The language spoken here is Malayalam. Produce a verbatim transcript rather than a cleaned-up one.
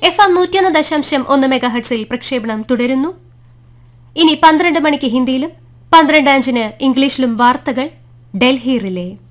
എഫ് എം നൂറ്റിയൊന്ന് ദശാംശം ഒന്ന് മെഗാഹെർട്സിൽ പ്രക്ഷേപണം തുടരുന്നു. ഇനി പന്ത്രണ്ട് മണിക്ക് ഹിന്ദിയിലും പന്ത്രണ്ട് അഞ്ചിന് ഇംഗ്ലീഷിലും വാർത്തകൾ ഡൽഹി റിലേ.